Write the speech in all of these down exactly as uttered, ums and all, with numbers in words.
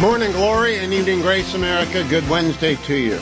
Morning glory and evening grace, America. Good Wednesday to you.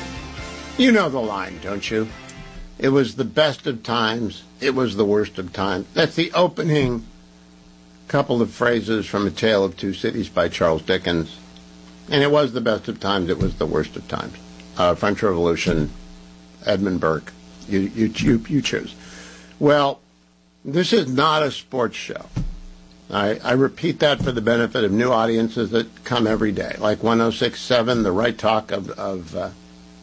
You know the line, don't you? It was the best of times. It was the worst of times. That's the opening couple of phrases from A Tale of Two Cities by Charles Dickens. And it was the best of times. It was the worst of times. Uh, French Revolution, Edmund Burke. You, you, you, you choose. Well, this is not a sports show. I, I repeat that for the benefit of new audiences that come every day, like one oh six point seven, the Right Talk of, of uh,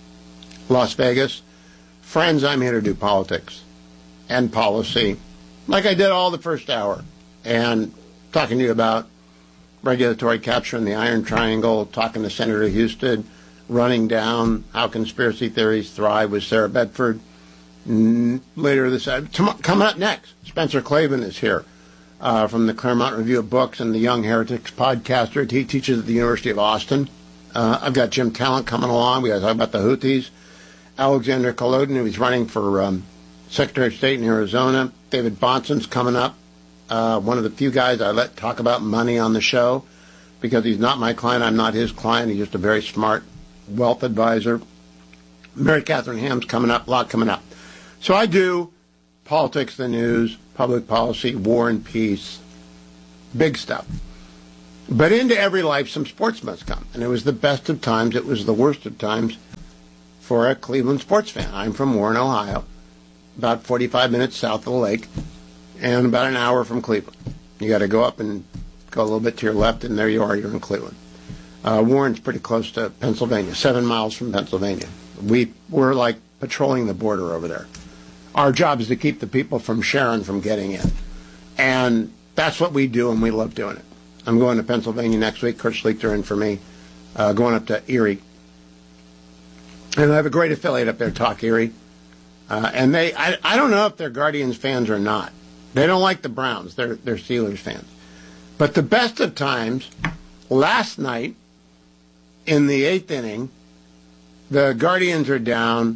Las Vegas. Friends, I'm here to do politics and policy, like I did all the first hour, and talking to you about regulatory capture in the Iron Triangle, talking to Senator Houston, running down how conspiracy theories thrive with Sarah Bedford. Mm, later this, uh, tom- coming up next, Spencer Klavan is here. Uh, from the Claremont Review of Books and the Young Heretics podcaster. He teaches at the University of Austin. Uh, I've got Jim Talent coming along. We got to talk about the Houthis. Alexander Kolodin, who's running for um, Secretary of State in Arizona. David Bonson's coming up. Uh, one of the few guys I let talk about money on the show because he's not my client. I'm not his client. He's just a very smart wealth advisor. Mary Catherine Ham's coming up. A lot coming up. So I do politics, the news, public policy, war and peace, big stuff. But into every life, some sports must come. And it was the best of times. It was the worst of times for a Cleveland sports fan. I'm from Warren, Ohio, about forty-five minutes south of the lake, and about an hour from Cleveland. You got to go up and go a little bit to your left, and there you are. You're in Cleveland. Uh, Warren's pretty close to Pennsylvania, seven miles from Pennsylvania. We, we're like patrolling the border over there. Our job is to keep the people from Sharon from getting in. And that's what we do, and we love doing it. I'm going to Pennsylvania next week. Kurt Schlichter in for me. Uh, going up to Erie. And I have a great affiliate up there, Talk Erie. Uh, and they, I, I don't know if they're Guardians fans or not. They don't like the Browns. They're, they're Steelers fans. But the best of times, last night, in the eighth inning, the Guardians are down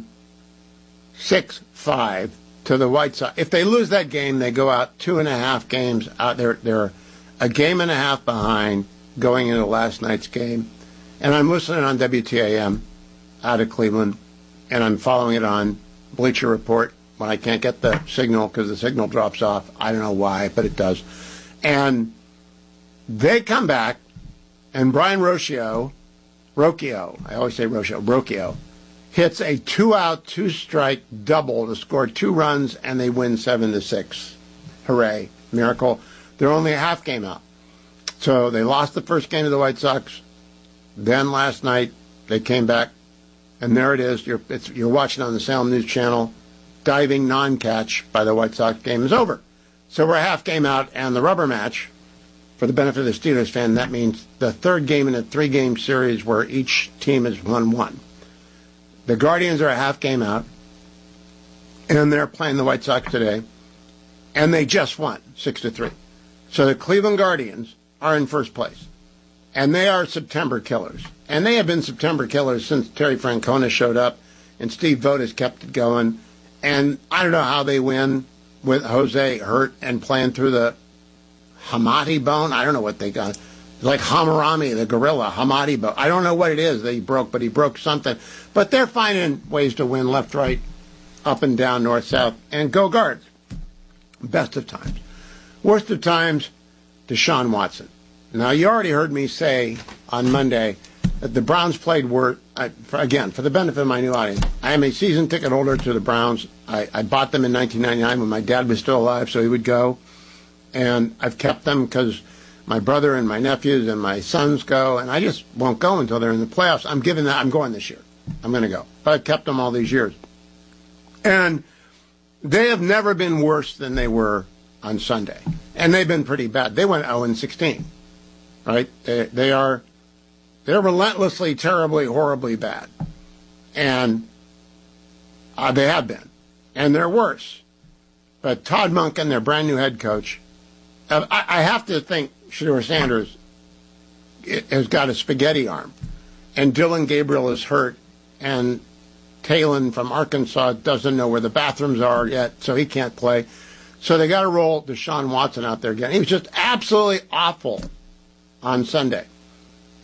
six five to the White Sox. If they lose that game, they go out two and a half games out. They're, they're a game and a half behind going into last night's game. And I'm listening on W T A M out of Cleveland, and I'm following it on Bleacher Report when I can't get the signal because the signal drops off. I don't know why, but it does. And they come back, and Brian Rocchio, Rocchio, I always say Rocchio, Rocchio, hits a two-out, two-strike double to score two runs, and they win seven to six. Hooray. Miracle. They're only a half game out. So they lost the first game to the White Sox. Then last night, they came back, and there it is. You're, it's, you're watching on the Salem News Channel. Diving non-catch by the White Sox game is over. So we're a half game out, and the rubber match, for the benefit of the Steelers fan, that means the third game in a three-game series where each team is one one. The Guardians are a half game out, and they're playing the White Sox today, and they just won six to three. So the Cleveland Guardians are in first place, and they are September killers. And they have been September killers since Terry Francona showed up, and Steve Vogt has kept it going. And I don't know how they win with Jose hurt and playing through the Hamati bone. I don't know what they got. Like Hammurabi, the gorilla, Hamati bone. I don't know what it is that he broke, but he broke something. But they're finding ways to win left, right, up and down, north, south, and go Guards. Best of times. Worst of times, Deshaun Watson. Now, you already heard me say on Monday that the Browns played were, I, for, again, for the benefit of my new audience, I am a season ticket holder to the Browns. I, I bought them in nineteen ninety-nine when my dad was still alive, so he would go. And I've kept them because my brother and my nephews and my sons go, and I just won't go until they're in the playoffs. I'm giving that. I'm going this year. I'm going to go. But I've kept them all these years. And they have never been worse than they were on Sunday. And they've been pretty bad. They went oh and sixteen, right? They, they are, they're relentlessly, terribly, horribly bad. And uh, they have been. And they're worse. But Todd Monken, their brand new head coach, uh, I, I have to think Shedeur Sanders has got a spaghetti arm. And Dylan Gabriel is hurt. And Talon from Arkansas doesn't know where the bathrooms are yet, so he can't play. So they got to roll Deshaun Watson out there again. He was just absolutely awful on Sunday.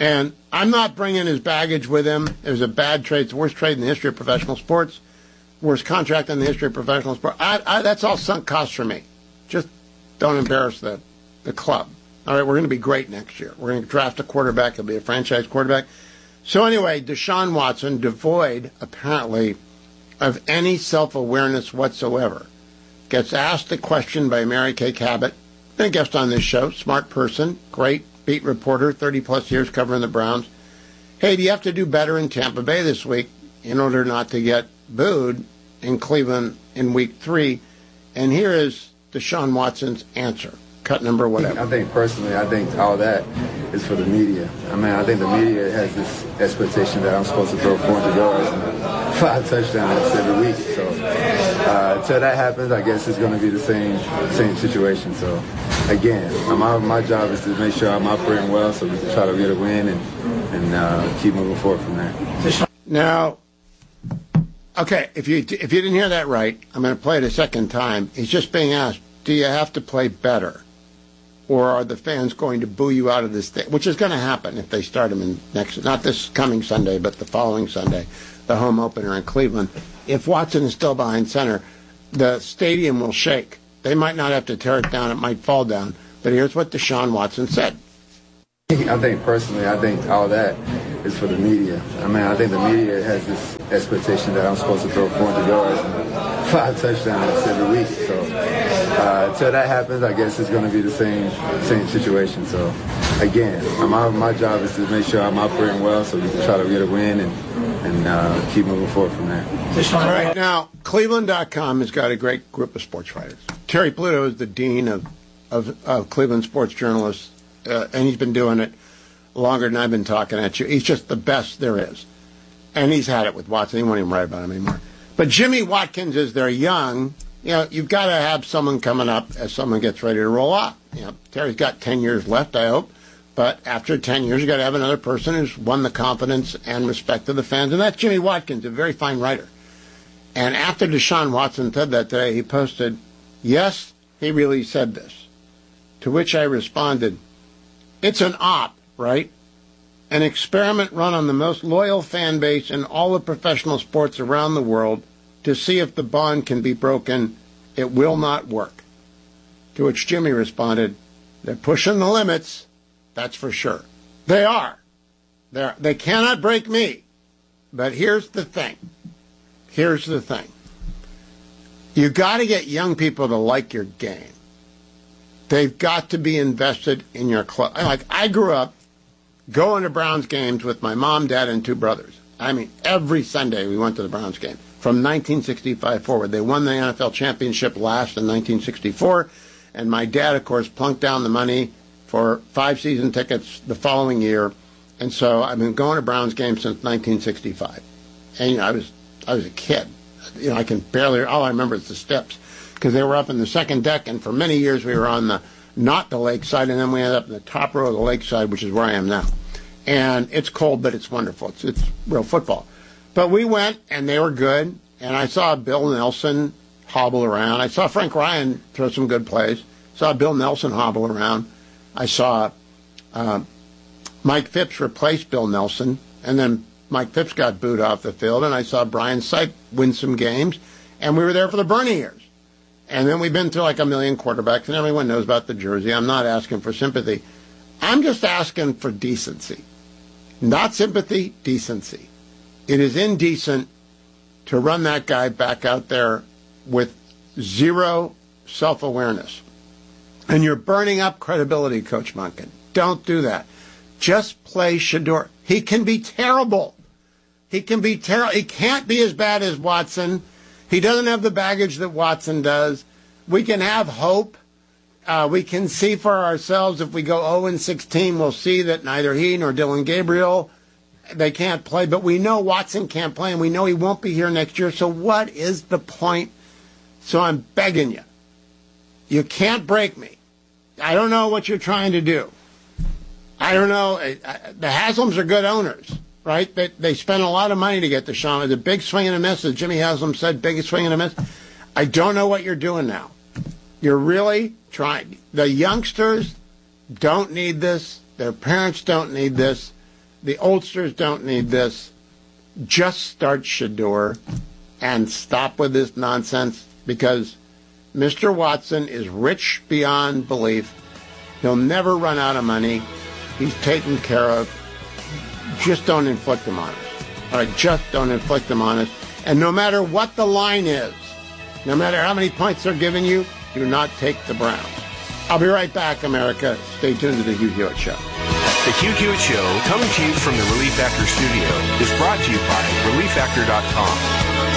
And I'm not bringing his baggage with him. It was a bad trade. It's the worst trade in the history of professional sports. Worst contract in the history of professional sports. I, I, that's all sunk cost for me. Just don't embarrass the, the club. All right, we're going to be great next year. We're going to draft a quarterback. He'll be a franchise quarterback. So anyway, Deshaun Watson, devoid, apparently, of any self-awareness whatsoever, gets asked a question by Mary Kay Cabot, been a guest on this show, smart person, great beat reporter, thirty-plus years covering the Browns. Hey, do you have to do better in Tampa Bay this week in order not to get booed in Cleveland in week three? And here is Deshaun Watson's answer. Cut number whatever. I think personally, I think all that is for the media. I mean, I think the media has this expectation that I'm supposed to throw four hundred yards and five touchdowns every week. So uh, until that happens, I guess it's going to be the same same situation. So again, my my job is to make sure I'm operating well, so we can try to get a win and and uh, keep moving forward from there. Now, okay, if you if you didn't hear that right, I'm going to play it a second time. He's just being asked, do you have to play better? Or are the fans going to boo you out of this thing? Which is going to happen if they start him in next, not this coming Sunday, but the following Sunday, the home opener in Cleveland. If Watson is still behind center, the stadium will shake. They might not have to tear it down. It might fall down. But here's what Deshaun Watson said. I think personally, I think all that is for the media. I mean, I think the media has this expectation that I'm supposed to throw four hundred yards and five touchdowns every week. So uh, until that happens, I guess it's going to be the same same situation. So again, my my job is to make sure I'm operating well, so we can try to get a win and and uh, keep moving forward from there. All right, now Cleveland dot com has got a great group of sports writers. Terry Pluto is the dean of of, of Cleveland sports journalists. Uh, and he's been doing it longer than I've been talking at you. He's just the best there is. And he's had it with Watson. He won't even write about him anymore. But Jimmy Watkins, as they're young, you know, you've got to have someone coming up as someone gets ready to roll off. You know, Terry's got ten years left, I hope. But after ten years, you've got to have another person who's won the confidence and respect of the fans. And that's Jimmy Watkins, a very fine writer. And after Deshaun Watson said that today, he posted, yes, he really said this. To which I responded, it's an op, right? An experiment run on the most loyal fan base in all of professional sports around the world to see if the bond can be broken. It will not work. To which Jimmy responded, they're pushing the limits, that's for sure. They are. They're, they cannot break me. But here's the thing. Here's the thing. You got to get young people to like your game. They've got to be invested in your club. Like, I grew up going to Browns games with my mom, dad, and two brothers. I mean, every Sunday we went to the Browns game from nineteen sixty-five forward. They won the N F L championship last in nineteen sixty-four, and my dad, of course, plunked down the money for five season tickets the following year. And so I've been going to Browns games since nineteen sixty-five. And, you know, I was I was a kid. You know, I can barely, all I remember is the steps, because they were up in the second deck, and for many years we were on the, not the lakeside, and then we ended up in the top row of the lakeside, which is where I am now. And it's cold, but it's wonderful. It's, it's real football. But we went, and they were good, and I saw Bill Nelson hobble around. I saw Frank Ryan throw some good plays. Saw Bill Nelson hobble around. I saw uh, Mike Phipps replace Bill Nelson, and then Mike Phipps got booed off the field, and I saw Brian Sipe win some games, and we were there for the Bernie years. And then we've been through like a million quarterbacks, and everyone knows about the jersey. I'm not asking for sympathy. I'm just asking for decency. Not sympathy, decency. It is indecent to run that guy back out there with zero self-awareness. And you're burning up credibility, Coach Monken. Don't do that. Just play Shedeur. He can be terrible. He can be terrible. He can't be as bad as Watson. He doesn't have the baggage that Watson does. We can have hope. Uh, we can see for ourselves if we go oh and sixteen, we'll see that neither he nor Dylan Gabriel, they can't play. But we know Watson can't play, and we know he won't be here next year. So what is the point? So I'm begging you. You can't break me. I don't know what you're trying to do. I don't know. The Haslams are good owners, right? They, they spent a lot of money to get Deshaun. It's a big swing and a miss, as Jimmy Haslam said, big swing and a miss. I don't know what you're doing now. You're really trying. The youngsters don't need this. Their parents don't need this. The oldsters don't need this. Just start Shedeur and stop with this nonsense, because Mister Watson is rich beyond belief. He'll never run out of money. He's taken care of. Just don't inflict them on us. All right, just don't inflict them on us. And no matter what the line is, no matter how many points they're giving you, do not take the Browns. I'll be right back, America. Stay tuned to the Hugh Hewitt Show. The Hugh Hewitt Show, coming to you from the Relief Factor studio, is brought to you by relief factor dot com.